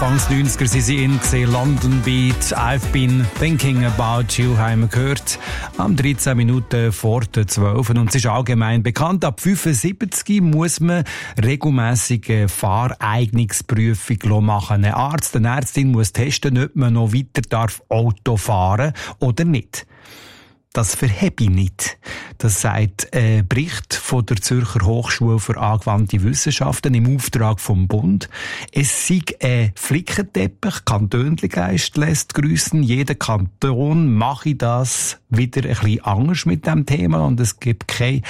Anfangs 90er sind sie gesehen, London Beat, I've been thinking about you, haben wir gehört, am 13 Minuten vor der 12. Und es ist allgemein bekannt, ab 75 muss man regelmäßige Fahreignungsprüfung machen. Ein Arzt, eine Ärztin muss testen, ob man noch weiter Auto fahren darf oder nicht. Das verhebe ich nicht. Das sagt ein Bericht von der Zürcher Hochschule für angewandte Wissenschaften im Auftrag vom Bund. Es sei ein Flickenteppich, Kantönligeist lässt grüssen. Jeder Kanton mache das wieder ein bisschen anders mit dem Thema und es gibt keine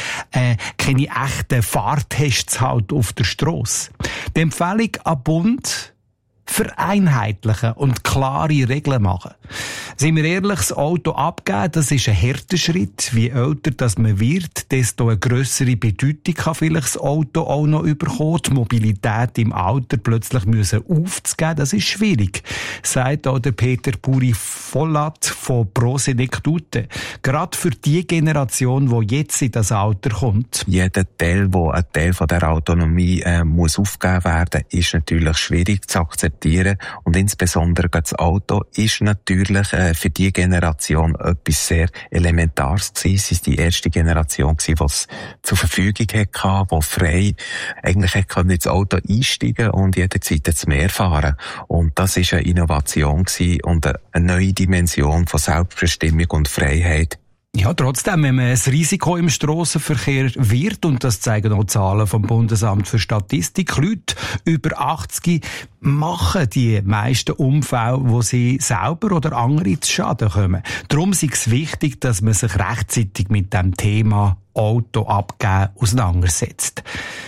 echten Fahrtests halt auf der Strasse. Die Empfehlung an Bund: vereinheitlichen und klare Regeln machen. Sind wir ehrlich, das Auto abgeben, das ist ein harter Schritt. Je älter das man wird, desto eine grössere Bedeutung kann vielleicht das Auto auch noch bekommen. Die Mobilität im Alter plötzlich aufzugeben, das ist schwierig, sagt auch der Peter Puri-Vollat von Prosenektute. Gerade für die Generation, die jetzt in das Alter kommt. Jeder Teil, wo ein Teil von der Autonomie muss aufgegeben werden, ist natürlich schwierig zu akzeptieren. Und insbesondere das Auto ist natürlich für die Generation etwas sehr Elementares gewesen. Es ist die erste Generation gewesen, die es zur Verfügung hatte, die frei eigentlich ins Auto einsteigen und jederzeit ins Meer fahren. Und das ist eine Innovation gewesen und eine neue Dimension von Selbstbestimmung und Freiheit. Ja, trotzdem, wenn man ein Risiko im Strassenverkehr wird, und das zeigen auch Zahlen vom Bundesamt für Statistik, Leute über 80 machen die meisten Unfälle, wo sie selber oder andere zu Schaden kommen. Darum ist es wichtig, dass man sich rechtzeitig mit dem Thema Auto abgeben auseinandersetzt.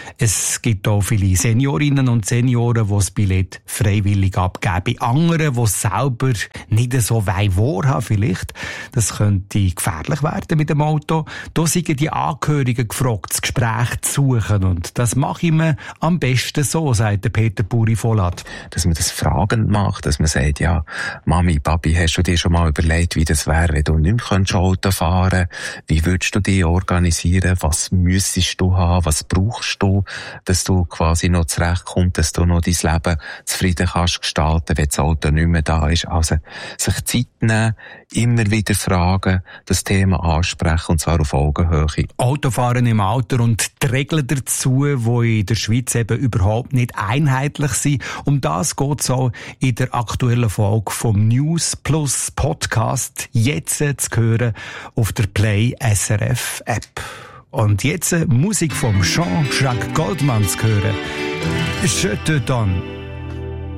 Es gibt auch viele Seniorinnen und Senioren, die das Billett freiwillig abgeben. Bei anderen, die es selber nicht so wahrhaben vielleicht, das könnte gefährlich werden mit dem Auto. Da sind die Angehörigen gefragt, das Gespräch zu suchen. Und das mache ich mir am besten so, sagt der Peter Puri-Vollat. Dass man das fragend macht, dass man sagt, ja, Mami, Papi, hast du dir schon mal überlegt, wie das wäre, wenn du nicht mehr Auto fahren könntest? Wie würdest du dich organisieren? Was müsstest du haben? Was brauchst du, dass du quasi noch zurechtkommst, dass du noch dein Leben zufrieden kannst gestalten, wenn das Auto nicht mehr da ist? Also, sich Zeit nehmen, immer wieder fragen, das Thema ansprechen, und zwar auf Augenhöhe. Autofahren im Alter und die Regeln dazu, die in der Schweiz eben überhaupt nicht einheitlich sind. Um das geht es auch in der aktuellen Folge vom News Plus Podcast, jetzt zu hören auf der Play SRF App. Und jetzt Musik vom Jean-Jacques Goldman zu hören. Je te donne.